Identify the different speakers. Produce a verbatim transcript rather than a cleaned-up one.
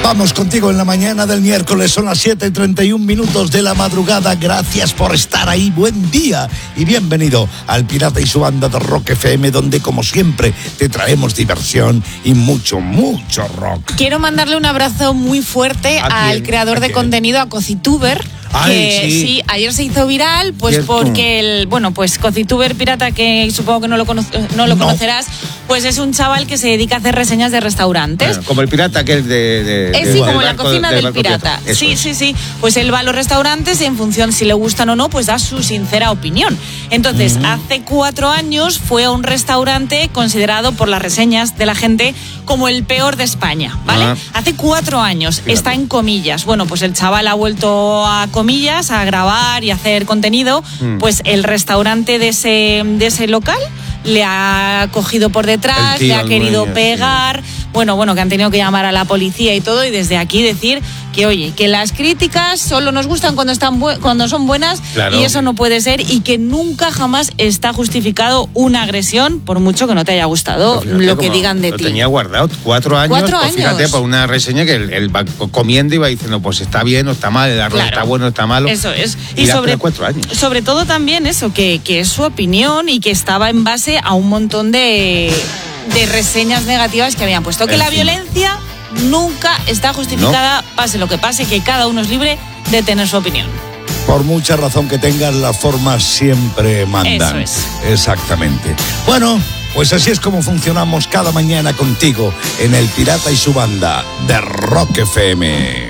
Speaker 1: Vamos contigo en la mañana del miércoles, son las siete y treinta y un minutos de la madrugada. Gracias por estar ahí, buen día y bienvenido al Pirata y su banda de Rock F M, donde como siempre te traemos diversión y mucho, mucho rock.
Speaker 2: Quiero mandarle un abrazo muy fuerte al creador de contenido, a Cocituber.
Speaker 1: Ay,
Speaker 2: que
Speaker 1: sí.
Speaker 2: sí, ayer se hizo viral, pues
Speaker 1: Cierto.
Speaker 2: porque el, bueno, pues Cocituber Pirata, que supongo que no lo, cono- no lo
Speaker 1: No.
Speaker 2: conocerás, pues es un chaval que se dedica a hacer reseñas de restaurantes.
Speaker 3: Bueno, como el pirata que es de... de,
Speaker 2: Eh,
Speaker 3: de
Speaker 2: sí,
Speaker 3: del
Speaker 2: como la
Speaker 3: barco-
Speaker 2: cocina del,
Speaker 3: barco
Speaker 2: pirata.
Speaker 3: Eso
Speaker 2: Sí,
Speaker 3: es.
Speaker 2: sí, sí. Pues él va a los restaurantes y en función si le gustan o no, pues da su sincera opinión. Entonces,
Speaker 1: Mm.
Speaker 2: hace cuatro años fue a un restaurante considerado por las reseñas de la gente como el peor de España, ¿vale?
Speaker 3: Ah.
Speaker 2: Hace cuatro años.
Speaker 3: Fíjate.
Speaker 2: Está en comillas. Bueno, pues el chaval ha vuelto a comillas, a grabar y hacer contenido.
Speaker 3: Mm.
Speaker 2: Pues el restaurante de ese, de ese local le ha cogido por detrás,
Speaker 3: El tío,
Speaker 2: le ha
Speaker 3: el
Speaker 2: querido
Speaker 3: dueño,
Speaker 2: pegar. Bueno, bueno, que han tenido que llamar a la policía y todo, y desde aquí decir que, oye, que las críticas solo nos gustan cuando están bu- cuando son buenas,
Speaker 3: Claro.
Speaker 2: y eso no puede ser, y que nunca jamás está justificado una agresión, por mucho que no te haya gustado
Speaker 3: Pero fíjate
Speaker 2: lo que
Speaker 3: cómo
Speaker 2: digan de
Speaker 3: lo
Speaker 2: ti.
Speaker 3: tenía guardado cuatro años.
Speaker 2: Cuatro
Speaker 3: pues fíjate,
Speaker 2: años.
Speaker 3: por una reseña que él, él va comiendo y va diciendo, pues está bien o está mal, el arroz
Speaker 2: Claro.
Speaker 3: está bueno o está malo.
Speaker 2: Eso es.
Speaker 3: Y, sobre cuatro años.
Speaker 2: sobre todo también eso, que, que es su opinión y que estaba en base a un montón de, de reseñas negativas que habían puesto. Que la
Speaker 3: Encima.
Speaker 2: violencia nunca está justificada, pase lo que pase, que cada uno es libre de tener su opinión.
Speaker 1: Por mucha razón que tengas, las formas siempre mandan.
Speaker 2: Eso es.
Speaker 1: Exactamente. Bueno, pues así es como funcionamos cada mañana contigo en el Pirata y su banda de Rock F M.